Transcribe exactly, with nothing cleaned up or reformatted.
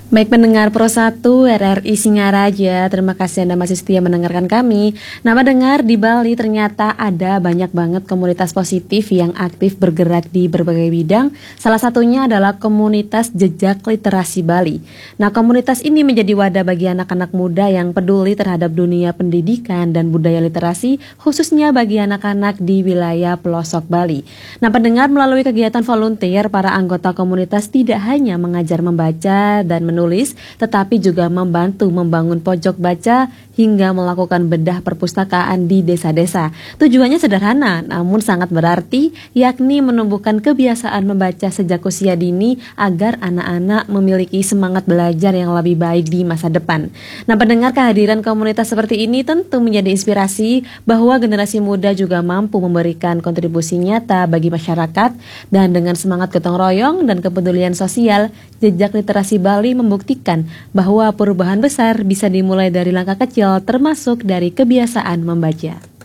Baik pendengar Pro satu R R I Singaraja, terima kasih Anda masih setia mendengarkan kami. Nah pendengar, di Bali ternyata ada banyak banget komunitas positif yang aktif bergerak di berbagai bidang. Salah satunya adalah komunitas Jejak Literasi Bali. Nah komunitas ini menjadi wadah bagi anak-anak muda yang peduli terhadap dunia pendidikan dan budaya literasi, khususnya bagi anak-anak di wilayah pelosok Bali. Nah pendengar, melalui kegiatan volunteer, para anggota komunitas tidak hanya mengajar membaca dan menulis, tetapi juga membantu membangun pojok baca hingga melakukan bedah perpustakaan di desa-desa. Tujuannya sederhana, namun sangat berarti, yakni menumbuhkan kebiasaan membaca sejak usia dini agar anak-anak memiliki semangat belajar yang lebih baik di masa depan. Nah, pendengar, kehadiran komunitas seperti ini tentu menjadi inspirasi bahwa generasi muda juga mampu memberikan kontribusi nyata bagi masyarakat, dan dengan semangat gotong royong dan kepedulian sosial, Jejak Literasi Bali membuktikan bahwa perubahan besar bisa dimulai dari langkah kecil, termasuk dari kebiasaan membaca.